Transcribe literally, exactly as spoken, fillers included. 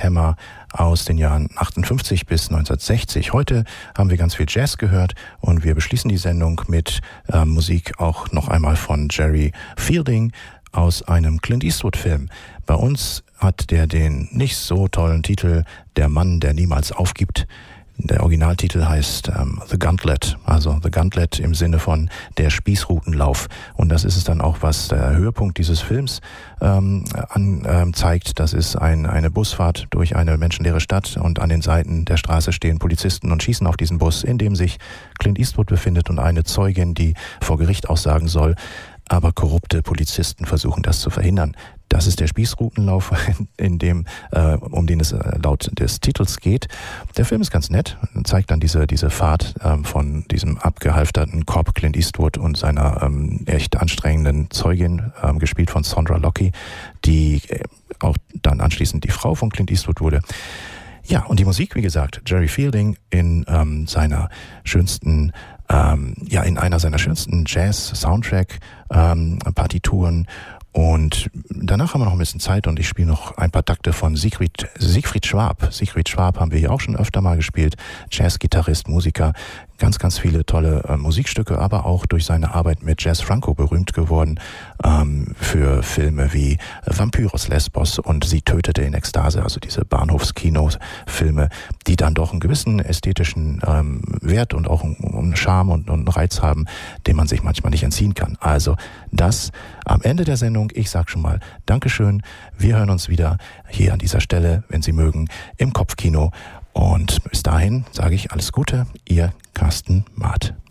Emma aus den Jahren achtundfünfzig bis neunzehnhundertsechzig. Heute haben wir ganz viel Jazz gehört und wir beschließen die Sendung mit äh, Musik auch noch einmal von Jerry Fielding aus einem Clint Eastwood-Film. Bei uns hat der den nicht so tollen Titel Der Mann, der niemals aufgibt. Der Originaltitel heißt ähm, The Gauntlet, also The Gauntlet im Sinne von der Spießrutenlauf. Und das ist es dann auch, was der Höhepunkt dieses Films ähm, an, ähm, zeigt. Das ist ein, eine Busfahrt durch eine menschenleere Stadt und an den Seiten der Straße stehen Polizisten und schießen auf diesen Bus, in dem sich Clint Eastwood befindet und eine Zeugin, die vor Gericht aussagen soll. Aber korrupte Polizisten versuchen das zu verhindern. Das ist der Spießrutenlauf, in dem, äh, um den es äh, laut des Titels geht. Der Film ist ganz nett, zeigt dann diese diese Fahrt ähm, von diesem abgehalfterten Cop Clint Eastwood und seiner ähm, echt anstrengenden Zeugin, ähm, gespielt von Sondra Locke, die äh, auch dann anschließend die Frau von Clint Eastwood wurde. Ja, und die Musik, wie gesagt, Jerry Fielding in ähm, seiner schönsten ähm, ja in einer seiner schönsten Jazz-Soundtrack-Partituren. Und danach haben wir noch ein bisschen Zeit und ich spiele noch ein paar Takte von Siegfried, Siegfried Schwab. Siegfried Schwab haben wir hier auch schon öfter mal gespielt. Jazz-Gitarrist, Musiker, ganz, ganz viele tolle äh, Musikstücke, aber auch durch seine Arbeit mit Jazz Franco berühmt geworden, ähm, für Filme wie Vampyr aus Lesbos und Sie tötete in Ekstase, also diese Bahnhofskino-Filme, die dann doch einen gewissen ästhetischen ähm, Wert und auch einen, einen Charme und, und einen Reiz haben, den man sich manchmal nicht entziehen kann. Also das am Ende der Sendung. Ich sag schon mal Dankeschön. Wir hören uns wieder hier an dieser Stelle, wenn Sie mögen, im Kopfkino. Und bis dahin sage ich alles Gute, Ihr Carsten Maat.